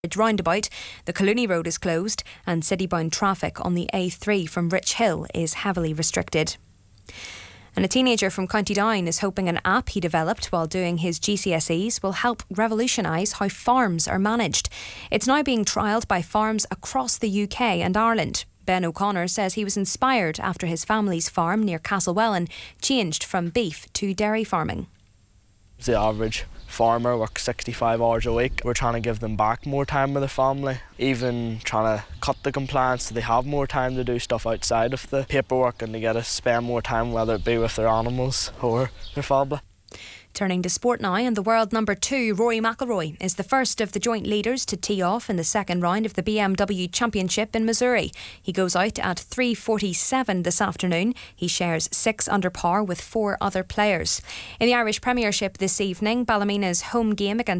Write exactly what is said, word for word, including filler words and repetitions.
roundabout. The Collooney Road is closed and city-bound traffic on the A three from Rich Hill is heavily restricted. And a teenager from County Down is hoping an app he developed while doing his G C S Es will help revolutionise how farms are managed. It's now being trialled by farms across the U K and Ireland. Ben O'Connor says he was inspired after his family's farm near Castlewellan changed from beef to dairy farming. The average farmer works sixty-five hours a week. We're trying to give them back more time with their family, even trying to cut the compliance so they have more time to do stuff outside of the paperwork and to get to spend more time, whether it be with their animals or their family. Turning to sport now, and the world number two, Rory McIlroy, is the first of the joint leaders to tee off in the second round of the B M W Championship in Missouri. He goes out at three forty-seven this afternoon. He shares six under par with four other players. In the Irish Premiership this evening, Ballymena's home game against